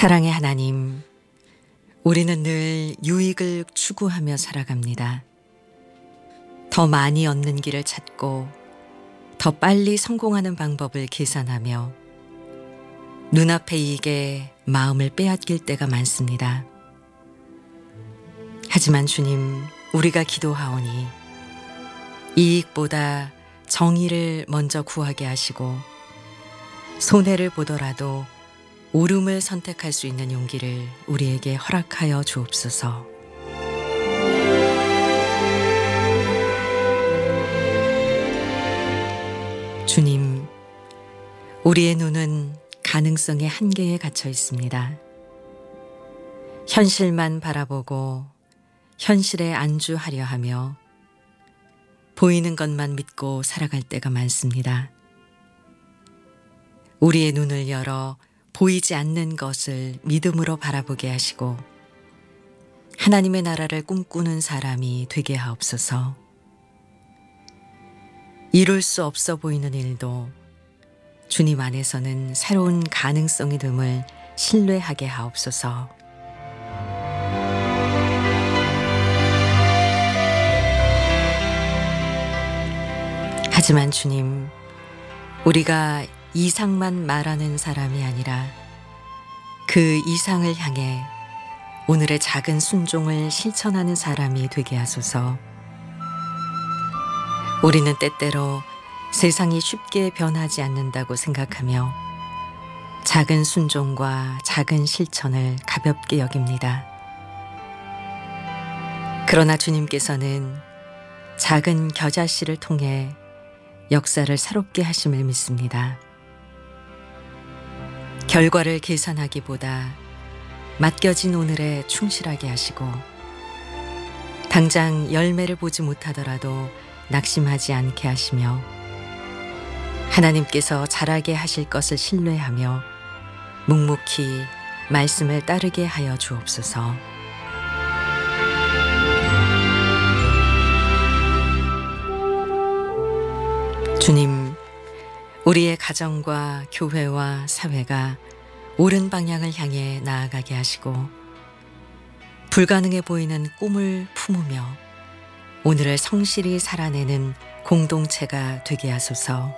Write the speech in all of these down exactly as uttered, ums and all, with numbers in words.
사랑의 하나님, 우리는 늘 유익을 추구하며 살아갑니다. 더 많이 얻는 길을 찾고 더 빨리 성공하는 방법을 계산하며 눈앞의 이익에 마음을 빼앗길 때가 많습니다. 하지만 주님, 우리가 기도하오니 이익보다 정의를 먼저 구하게 하시고 손해를 보더라도 옳음을 선택할 수 있는 용기를 우리에게 허락하여 주옵소서. 주님, 우리의 눈은 가능성의 한계에 갇혀 있습니다. 현실만 바라보고 현실에 안주하려 하며 보이는 것만 믿고 살아갈 때가 많습니다. 우리의 눈을 열어 보이지 않는 것을 믿음으로 바라보게 하시고 하나님의 나라를 꿈꾸는 사람이 되게 하옵소서. 이룰 수 없어 보이는 일도 주님 안에서는 새로운 가능성이 됨을 신뢰하게 하옵소서. 하지만 주님, 우리가 이상만 말하는 사람이 아니라 그 이상을 향해 오늘의 작은 순종을 실천하는 사람이 되게 하소서. 우리는 때때로 세상이 쉽게 변하지 않는다고 생각하며 작은 순종과 작은 실천을 가볍게 여깁니다. 그러나 주님께서는 작은 겨자씨를 통해 역사를 새롭게 하심을 믿습니다. 결과를 계산하기보다 맡겨진 오늘에 충실하게 하시고 당장 열매를 보지 못하더라도 낙심하지 않게 하시며 하나님께서 잘하게 하실 것을 신뢰하며 묵묵히 말씀을 따르게 하여 주옵소서. 주님, 우리의 가정과 교회와 사회가 옳은 방향을 향해 나아가게 하시고 불가능해 보이는 꿈을 품으며 오늘을 성실히 살아내는 공동체가 되게 하소서.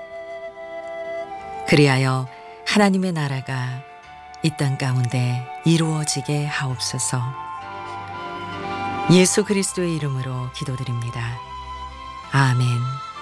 그리하여 하나님의 나라가 이 땅 가운데 이루어지게 하옵소서. 예수 그리스도의 이름으로 기도드립니다. 아멘.